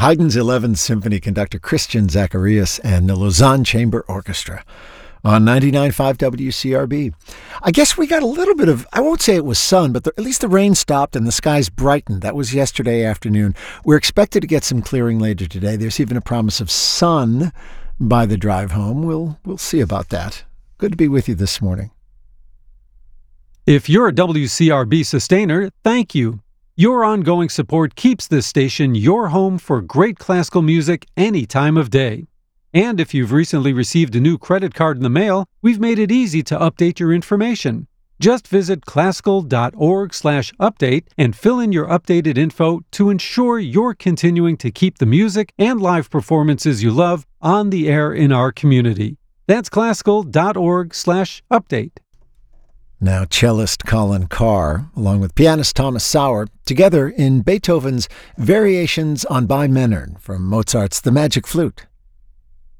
Haydn's 11th Symphony conductor Christian Zacharias and the Lausanne Chamber Orchestra on 99.5 WCRB. I guess we got a little bit of, I won't say it was sun, but at least the rain stopped and the skies brightened. That was yesterday afternoon. We're expected to get some clearing later today. There's even a promise of sun by the drive home. We'll see about that. Good to be with you this morning. If you're a WCRB sustainer, thank you. Your ongoing support keeps this station your home for great classical music any time of day. And if you've recently received a new credit card in the mail, we've made it easy to update your information. Just visit classical.org/update and fill in your updated info to ensure you're continuing to keep the music and live performances you love on the air in our community. That's classical.org/update. Now, cellist Colin Carr, along with pianist Thomas Sauer, together in Beethoven's Variations on By Männern from Mozart's The Magic Flute.